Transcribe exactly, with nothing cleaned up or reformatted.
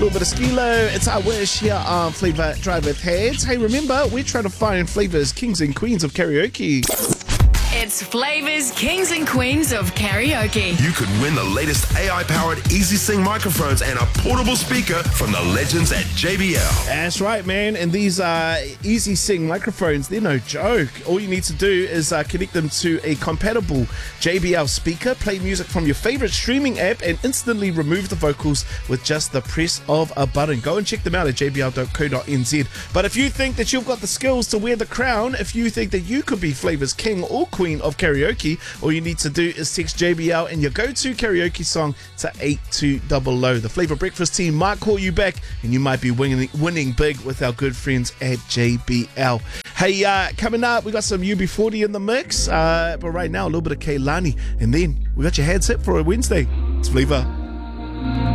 little bit of Skilo. It's our wish here on Flavor Drive with Heads. Hey, remember, we're trying to find Flavor's kings and queens of karaoke. It's Flavor's Kings and Queens of Karaoke. You could win the latest A I-powered Easy Sing microphones and a portable speaker from the legends at J B L. That's right, man. And these uh, Easy Sing microphones, they're no joke. All you need to do is uh, connect them to a compatible J B L speaker, play music from your favorite streaming app, and instantly remove the vocals with just the press of a button. Go and check them out at j b l dot co dot n z. But if you think that you've got the skills to wear the crown, if you think that you could be Flavor's king or queen of karaoke, all you need to do is text J B L and your go-to karaoke song to eight two double oh. The Flavor Breakfast team might call you back and you might be winning, winning big with our good friends at J B L. Hey, uh, coming up, we got some U B forty in the mix, uh, but right now, a little bit of Kehlani, and then we got your headset for a Wednesday. It's Flavor.